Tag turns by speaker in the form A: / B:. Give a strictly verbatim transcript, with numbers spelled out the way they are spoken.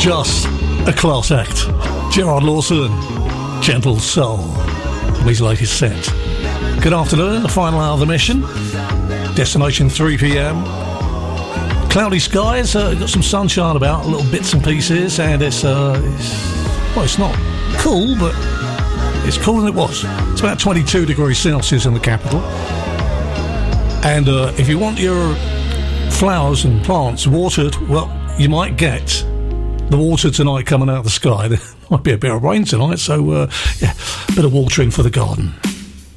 A: Just a class act. Gerard Lawson, Gentle Soul, from his latest set. Good afternoon, the final hour of the mission. Destination three p.m. Cloudy skies, uh, got some sunshine about, little bits and pieces, and it's, uh, it's, well, it's not cool, but it's cooler than it was. It's about twenty-two degrees Celsius in the capital. And uh, if you want your flowers and plants watered, well, you might get the water tonight coming out of the sky. There might be a bit of rain tonight, so uh, yeah, a bit of watering for the garden.